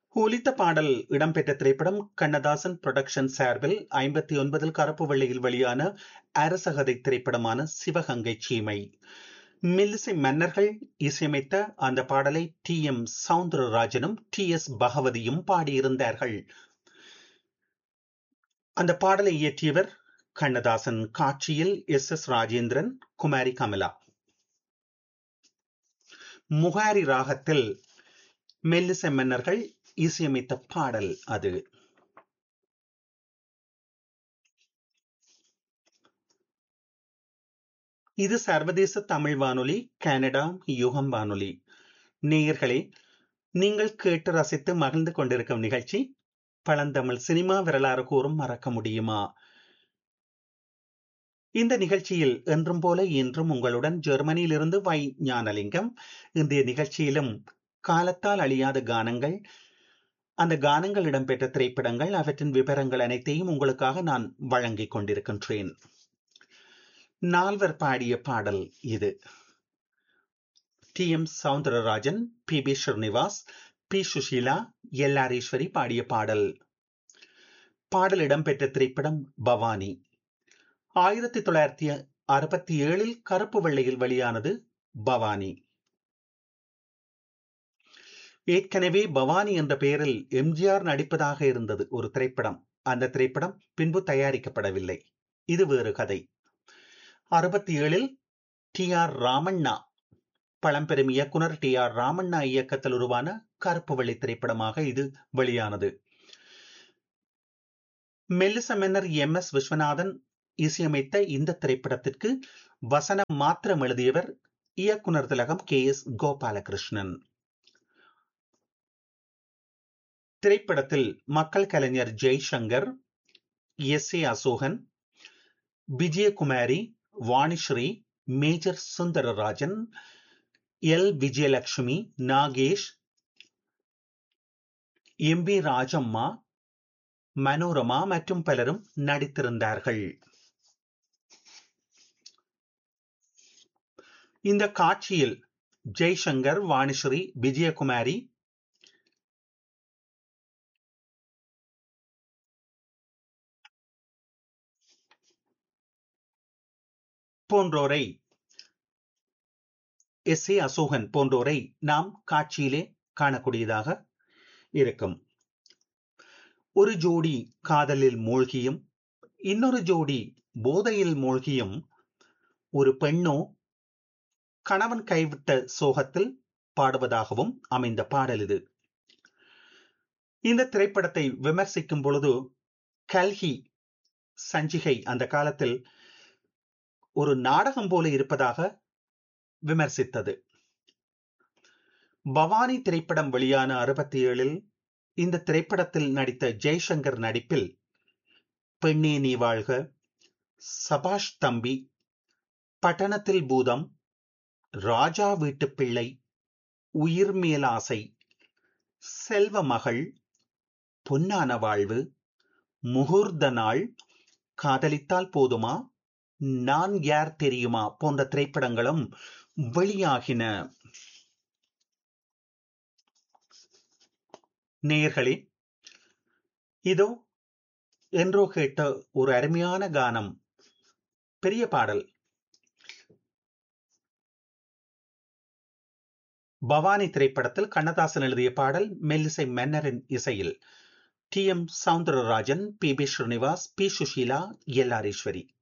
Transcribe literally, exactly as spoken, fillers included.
ஒலித்த பாடல் இடம்பெற்ற திரைப்படம் கண்ணதாசன் புரொடக்ஷன் சார்பில் ஐம்பத்தி ஒன்பதில் கருப்பு வெள்ளையில் வெளியான அரசகதை திரைப்படமான சிவகங்கை சீமை. மெல்லிசை மன்னர்கள் இசையமைத்த அந்த பாடலை டி எம் சவுந்தரராஜனும் டி எஸ் பகவதியும் பாடியிருந்தார்கள். அந்த பாடலை இயற்றியவர் கண்ணதாசன், காட்சியில் எஸ் எஸ் ராஜேந்திரன், குமாரி கமலா. முகாரி ராகத்தில் மெல்லிசை மன்னர்கள் இசையமைத்த பாடல் அது. இது சர்வதேச தமிழ் வானொலி, கனடா யுகம் வானொலி. நேயர்களே, நீங்கள் கேட்டு ரசித்து மகிழ்ந்து கொண்டிருக்கும் நிகழ்ச்சி பழந்தமிழ் சினிமா வரலாறு கூறும் மறக்க முடியுமா. இந்த நிகழ்ச்சியில் என்றும் போல இன்றும் உங்களுடன் ஜெர்மனியிலிருந்து வை ஞானலிங்கம். இன்றைய நிகழ்ச்சியிலும் காலத்தால் அழியாத கானங்கள், அந்த கானங்கள் இடம்பெற்ற திரைப்படங்கள், அவற்றின் விவரங்கள் அனைத்தையும் உங்களுக்காக நான் வழங்கிக் கொண்டிருக்கின்றேன். நால்வர் பாடிய பாடல் இது. D M Soundararajan, B B Srinivas, B Sushila, L R Eswari பாடிய பாடல். பாடல் இடம்பெற்ற திரைப்படம் பவானி. ஆயிரத்தி தொள்ளாயிரத்தி அறுபத்தி ஏழில் கருப்பு வெள்ளையில் வெளியானது பவானி. ஏற்கனவே பவானி என்ற பெயரில் எம்ஜிஆர் நடிப்பதாக இருந்தது ஒரு திரைப்படம். அந்த திரைப்படம் பின்பு தயாரிக்கப்படவில்லை. இது வேறு கதை. அறுபத்தி ஏழில் டி ஆர் ராமண்ணா, பழம்பெரும் இயக்குனர் டி ஆர் ராமண்ணா இயக்கத்தில் உருவான கருப்பு வெள்ளை திரைப்படமாக இது வெளியானது. மெல்லிச மன்னர் எம் எஸ் விஸ்வநாதன் இசையமைத்த இந்த திரைப்படத்திற்கு வசனம் மாத்திரம் எழுதியவர் இயக்குனர் திலகம் கே எஸ் கோபாலகிருஷ்ணன். திரைப்படத்தில் மக்கள் கலைஞர் Jaishankar, S A Asokan, Vijayakumari, Vanisri, major Sundararajan, L Vijayalakshmi, Nagesh, M V Rajamma, Manorama மற்றும் பலரும் நடித்திருந்தார்கள். இந்த காட்சியில் ஜெய்சங்கர், வாணிஸ்ரீ, விஜயகுமாரி, போன்றோரை, எஸ் ஏ அசோகன் போன்றோரை நாம் காட்சியிலே காணக்கூடியதாக இருக்கும். ஒரு ஜோடி காதலில் மூழ்கியும் இன்னொரு ஜோடி போதையில் மூழ்கியும் ஒரு பெண்ணோ கணவன் கைவிட்ட சோகத்தில் பாடுவதாகவும் அமைந்த பாடல் இது. இந்த திரைப்படத்தை விமர்சிக்கும் பொழுது கல்கி சஞ்சிகை அந்த காலத்தில் ஒரு நாடகம் போல இருப்பதாக விமர்சித்தது. பவானி திரைப்படம் வெளியான அறுபத்தி ஏழில் இந்த திரைப்படத்தில் நடித்த ஜெய்சங்கர் நடிப்பில் பெண்ணே நீ வாழ்க, சபாஷ் தம்பி, பட்டணத்தில் பூதம், ராஜா வீட்டு பிள்ளை, உயிர் மேலாசை, செல்வ மகள், பொன்னான வாழ்வு, முகூர்த்த நாள், காதலித்தால் போதுமா, நான் யார் தெரியுமா போன்ற திரைப்படங்களும் வெளியாகின. நேயர்களே, இதோ என்றோ கேட்ட ஒரு அருமையான கானம், பெரிய பாடல். பவானி திரைப்படத்தில் கண்ணதாசன் எழுதிய பாடல், மெல்லிசை மன்னரின் இசையில் D M Soundararajan, B B Srinivas, B Sushila, L R Eswari.